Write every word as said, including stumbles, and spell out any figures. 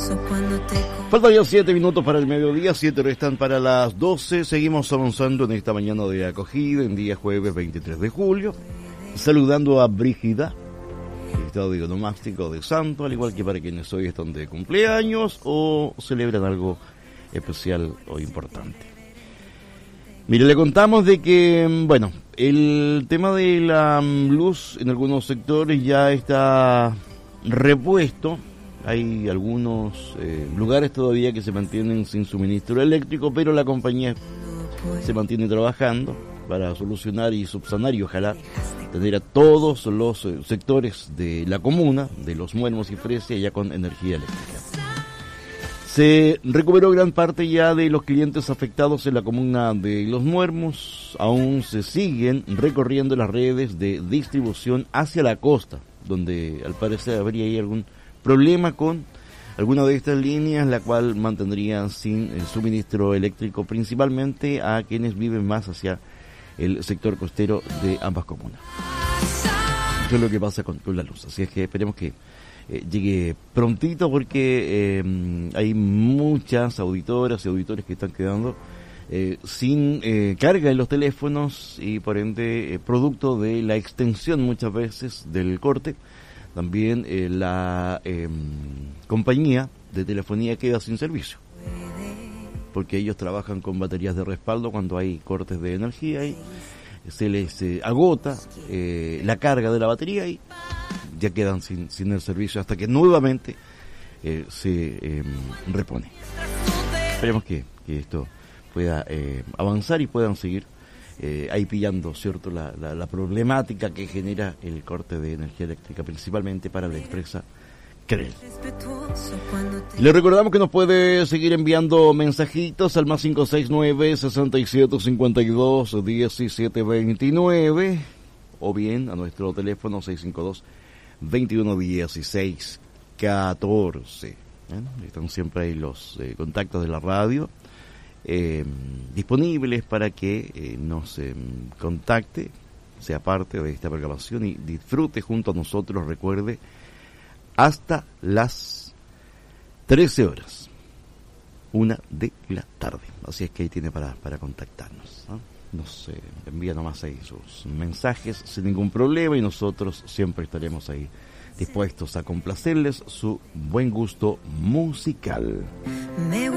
Faltan ya siete minutos para el mediodía, siete restan para las doce. Seguimos avanzando en esta mañana de acogida, en día jueves veintitrés de julio. Saludando a Brígida, estado diagnomástico de santo, al igual que para quienes hoy están de cumpleaños o celebran algo especial o importante. Mire, le contamos de que, bueno, el tema de la luz en algunos sectores ya está repuesto. Hay algunos eh, lugares todavía que se mantienen sin suministro eléctrico, pero la compañía se mantiene trabajando para solucionar y subsanar y ojalá tener a todos los eh, sectores de la comuna, de Los Muermos y Fresia, ya con energía eléctrica. Se recuperó gran parte ya de los clientes afectados en la comuna de Los Muermos. Aún se siguen recorriendo las redes de distribución hacia la costa, donde al parecer habría ahí algún problema con alguna de estas líneas, la cual mantendría sin el suministro eléctrico principalmente a quienes viven más hacia el sector costero de ambas comunas. Eso es lo que pasa con, con la luz, así es que esperemos que eh, llegue prontito porque eh, hay muchas auditoras y auditores que están quedando eh, sin eh, carga en los teléfonos y por ende eh, producto de la extensión muchas veces del corte. También eh, la eh, compañía de telefonía queda sin servicio, porque ellos trabajan con baterías de respaldo cuando hay cortes de energía y se les eh, agota eh, la carga de la batería y ya quedan sin, sin el servicio hasta que nuevamente eh, se eh, repone. Esperemos que, que esto pueda eh, avanzar y puedan seguir Eh, ahí pillando, ¿cierto?, la, la, la problemática que genera el corte de energía eléctrica, principalmente para la empresa Crel. Le recordamos que nos puede seguir enviando mensajitos al más cinco seis nueve, seis siete cinco dos, uno siete dos nueve o bien a nuestro teléfono seis cinco dos, veintiuno dieciséis catorce. ¿Eh? Están siempre ahí los eh, contactos de la radio Eh, disponibles para que eh, nos eh, contacte, sea parte de esta programación y disfrute junto a nosotros, recuerde, hasta las trece horas, una de la tarde. Así es que ahí tiene para, para contactarnos, ¿no? Nos eh, envía nomás ahí sus mensajes sin ningún problema y nosotros siempre estaremos ahí dispuestos a complacerles su buen gusto musical. Me